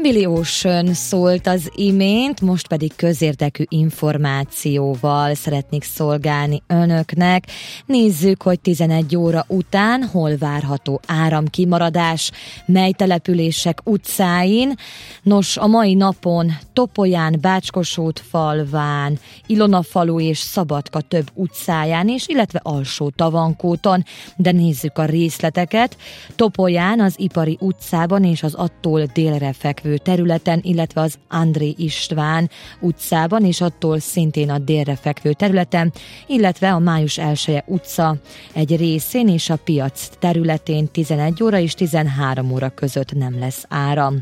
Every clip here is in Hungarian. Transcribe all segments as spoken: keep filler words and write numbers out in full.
Billy Ocean szólt az imént, most pedig közérdekű információval szeretnék szolgálni önöknek. Nézzük, hogy tizenegy óra után hol várható áramkimaradás, mely települések utcáin. Nos, a mai napon Topolyán, Bácskosútfalván, Ilonafalu és Szabadka több utcáján is, illetve Alsó-Tavankóton. De nézzük a részleteket. Topolyán az Ipari utcában és az attól délre fekvő területen, illetve az André István utcában, és attól szintén a délre fekvő területen, illetve a Május elseje utca egy részén és a piac területén tizenegy óra és tizenhárom óra között nem lesz áram.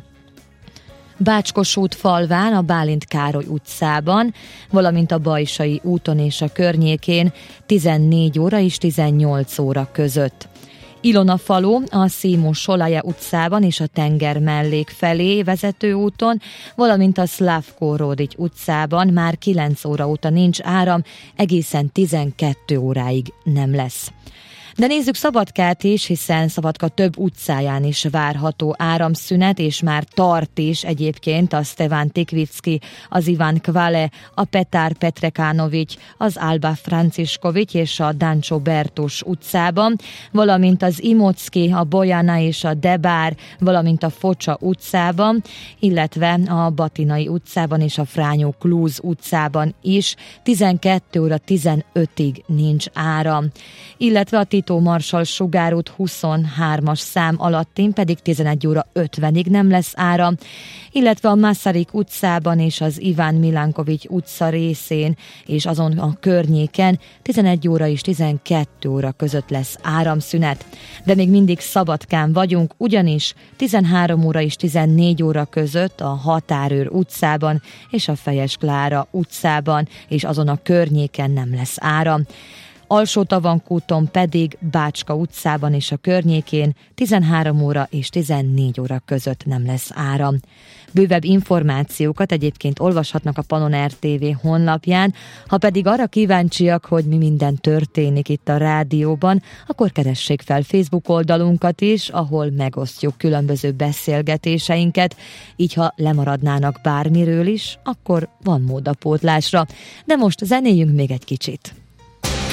Bácskosútfalván a Bálint Károly utcában, valamint a Bajsai úton és a környékén tizennégy óra és tizennyolc óra között. Ilonafalu a Szimó Solaja utcában és a tenger mellék felé vezető úton, valamint a Szlavko Rodić utcában már kilenc óra óta nincs áram, egészen tizenkét óráig nem lesz. De nézzük Szabadkát is, hiszen Szabadka több utcáján is várható áramszünet, és már tart is egyébként a Stefan Tikvicki, az Ivan Kvale, a Petar Petrekanovics, az Alba Franciskovics és a Dancsó Bertus utcában, valamint az Imocki, a Bojana és a Debár, valamint a Focsa utcában, illetve a Batinai utcában és a Frányó Klúz utcában is tizenkét óra tizenötig nincs áram. Illetve a Tito Marsalls sugárút huszonhármas szám alattin pedig tizenegy óra ötvenig nem lesz áram, illetve a Masaryk utcában és az Iván Milankovics utca részén és azon a környéken tizenegy óra és tizenkét óra között lesz áramszünet. De még mindig Szabadkán vagyunk, ugyanis tizenhárom óra és tizennégy óra között a Határőr utcában és a Fejes Klára utcában és azon a környéken nem lesz áram. Alsó-Tavankúton pedig Bácska utcában és a környékén tizenhárom óra és tizennégy óra között nem lesz áram. Bővebb információkat egyébként olvashatnak a Pannon er té vé honlapján, ha pedig arra kíváncsiak, hogy mi minden történik itt a rádióban, akkor keressék fel Facebook oldalunkat is, ahol megosztjuk különböző beszélgetéseinket, így ha lemaradnának bármiről is, akkor van mód a pótlásra. De most zenéljünk még egy kicsit.